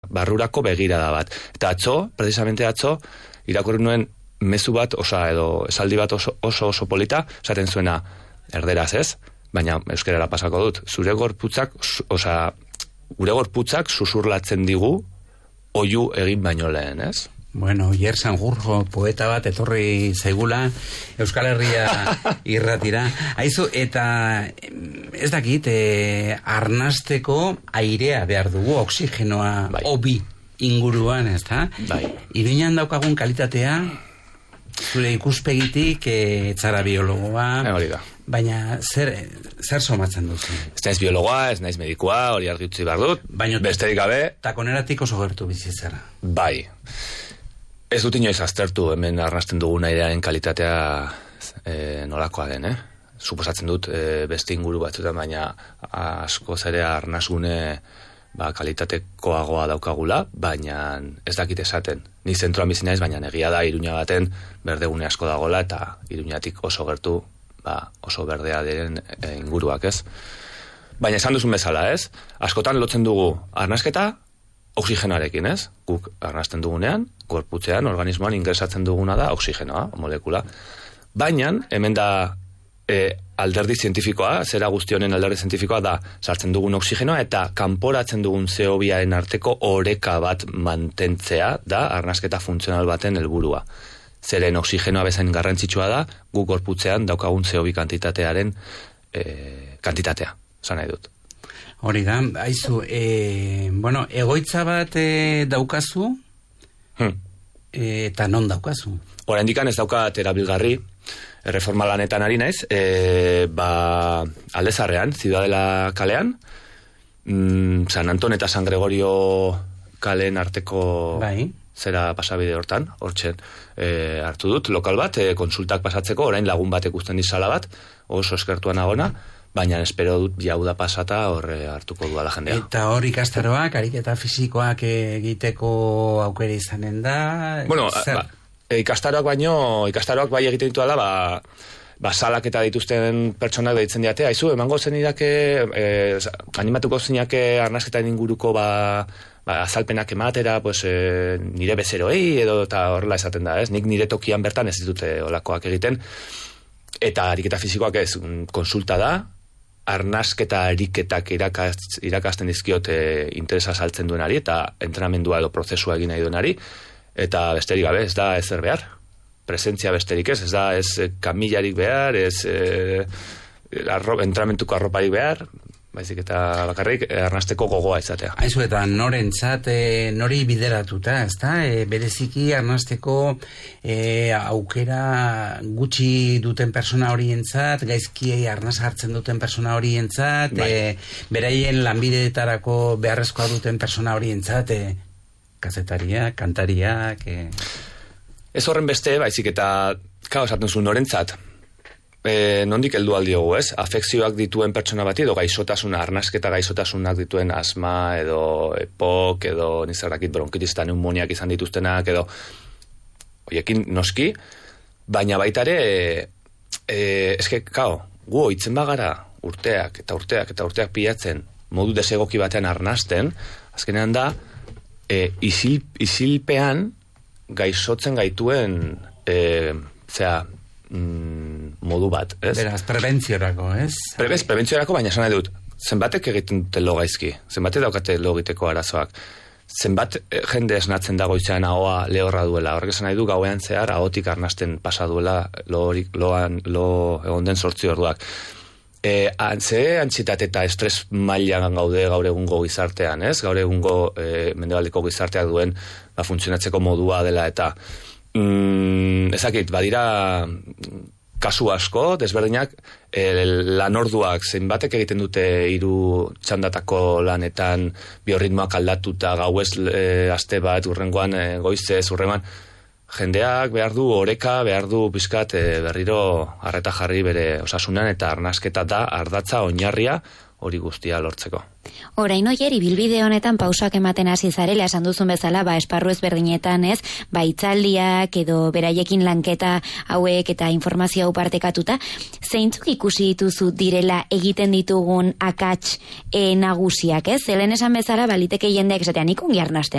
barrurako begirada bat. Eta atzo, precisamente atzo, irakurri nuen mezu bat, edo esaldi bat oso polita, esaten zuena erderaz ez, baina euskerara pasako dut, gure gorputzak susurlatzen digu oihu egin baino lehen, ez? Bueno, Jer Sanjurjo, poeta bat, etorri zaigula, Euskal Herria irratira. Aizu, eta ez dakit, arnasteko airea behar dugu, oxigenoa, obi inguruan, ez da? Bai. Iruñan daukagun kalitatea, zure ikuspegitik, etzara biologoa, hori da. Baina zer somatzen duzu? Ez naiz biologoa, ez naiz medikua, hori argi utzi behar dut, besterik gabe. Takoneratik oso gertu bizitzera. Bai. Ez dut inoiz aztertu hemen arnasten dugun airearen kalitatea nolakoa den, Suposatzen dut beste inguru batzuetan, baina askoz ere arnasgune kalitatekoagoa daukagula, baina ez dakit esaten. Ni zentroan bizi naiz, baina egia da Iruña baten berdegune asko dagoela eta Iruñatik oso gertu, oso berdea diren inguruak, ez? Baina esan duzun bezala, ez? Askotan lotzen dugu arnasketa oxigenoarekin, ez? Guk arnasten dugunean, gorputzean, organismoan ingresatzen duguna da oxigenoa, molekula. Baina, hemen da alderdi zientifikoa, zera guzti honen alderdi zientifikoa da sartzen dugun oxigenoa eta kanporatzen dugun CO2aren arteko oreka bat mantentzea da arnasketa funtzional baten helburua. Zeren oxigenoa bezain garrantzitsua da, guk gorputzean daukagun CO2 kantitatearen kantitatea, esan nahi dut. Hori da, aizu, egoitza bat daukazu, eta non daukazu? Oraindik ez daukat erabilgarri, erreforma lanetan ari naiz, Aldezarrean, Ciudadela kalean, San Anton eta San Gregorio kaleen arteko zera pasabide hortan, hortxen hartu dut, lokal bat, konsultak pasatzeko, orain lagun batek uzten dizala bat, oso eskertuan agona, baina espero dut jauda pasata horre hartuko duala jendea. Eta hor ikastaroak, ariketa fisikoak egiteko aukera izanen da? Bueno, ikastaroak bai egiten dituala, salak eta dituzten pertsonak deitzen diate, aizu, emango zen idake, animatuko zinake arnasketaren inguruko azalpenak ematera, nire bezeroei, edo eta horrela esaten da, ez? Nik nire tokian bertan ez ditute olakoak egiten, eta ariketa fisikoak ez, konsulta da, arnasketa ariketak irakasten dizkiot interesa saltzen duenari, eta entrenamendua edo prozesua egin nahi duenari, eta besterik gabe, ez da ezer behar. Presentzia besterik ez da ez kamilarik behar, ez entrenamentuko arroparik behar, baizik eta bakarrik arnasteko gogoa izatea. Aizu, eta norentzat, nori bideratuta, ez da? Bereziki arnasteko aukera gutxi duten persona horientzat, gaizkiei arnaz hartzen duten persona horientzat, beraien lanbideetarako beharrezkoa duten persona horientzat, kazetariak, kantariak... Ez horren beste, baizik eta, esaten zuen norentzat, nondik heldu aldiogu, ez? Afekzioak dituen pertsona bati, edo gaixotasuna, arnasketa gaixotasunak dituen asma, edo EPOK, edo nizarrakit bronkitis eta pneumoniak izan dituztenak, edo hoiekin noski, baina baitare, gu oitzen bagara urteak eta urteak eta urteak pilatzen, modu desegoki batean arnasten, azkenean da, isilpean gaixotzen gaituen, modu bat, ez? Beraz, prebentziorako, ez? Prebentziorako, baina esan nahi dut, zenbatek egiten dute lo gaizki, zenbatek daukate lo egiteko arazoak, zenbat jende esnatzen da goizean ahoa lehorra duela, horrek esan nahi du gauean zehar ahotik arnasten pasa duela lo egon den 8 orduak. Antsietate eta estres mailan gaude gaur egungo gizartean, ez? Gaur egungo mendebaldeko gizarteak duen funtzionatzeko modua dela eta ezakit, badira kasu asko, desberdinak lanorduak zenbatek egiten dute 3 txandatako lanetan biorritmoak aldatuta gauez aste bat, urrengoan goizez, urrengoan jendeak behar du oreka, behar du pizkat berriro arreta jarri bere osasunan eta arnasketa da ardatza oinarria hori guztia lortzeko. Orain oier, ibilbide honetan pausoak ematen hasi zarela, esan duzun bezala, esparru ezberdinetan, ez, hitzaldiak edo beraiekin lanketa hauek eta informazio hau partekatuta, zeintzuk ikusi dituzu direla egiten ditugun akats nagusiak, ez? Zelen esan bezala, baliteke jendeak esatea, nik ongi arnasten